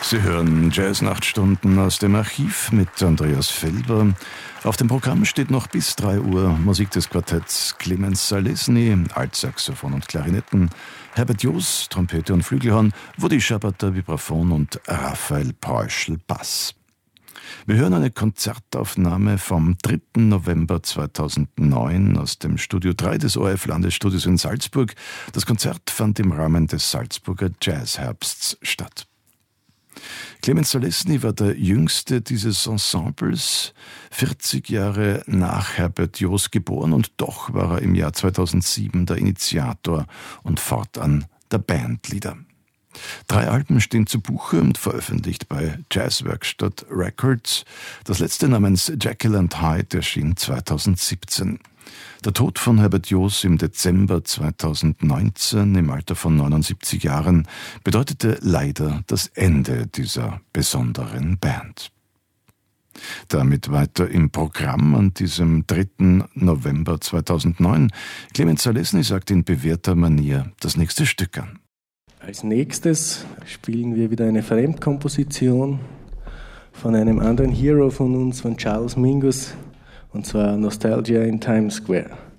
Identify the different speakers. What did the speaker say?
Speaker 1: Sie hören Jazz-Nachtstunden aus dem Archiv mit Andreas Felber. Auf dem Programm steht noch bis 3 Uhr Musik des Quartetts Clemens Salesny, Altsaxophon und Klarinetten, Herbert Joos, Trompete und Flügelhorn, Woody Schabatter, Vibraphon und Raphael Preuschel, Bass. Wir hören eine Konzertaufnahme vom 3. November 2009 aus dem Studio 3 des ORF-Landesstudios in Salzburg. Das Konzert fand im Rahmen des Salzburger Jazzherbsts statt. Clemens Salesny war der jüngste dieses Ensembles, 40 Jahre nach Herbert Joos geboren, und doch war er im Jahr 2007 der Initiator und fortan der Bandleader. 3 Alben stehen zu Buche und veröffentlicht bei Jazzwerkstatt Records. Das letzte namens Jekyll and Hyde erschien 2017. Der Tod von Herbert Joos im Dezember 2019 im Alter von 79 Jahren bedeutete leider das Ende dieser besonderen Band. Damit weiter im Programm an diesem 3. November 2009. Clemens Salesny sagt in bewährter Manier das nächste Stück an.
Speaker 2: Als nächstes spielen wir wieder eine Fremdkomposition von einem anderen Hero von uns, von Charles Mingus, und zwar Nostalgia in Times Square.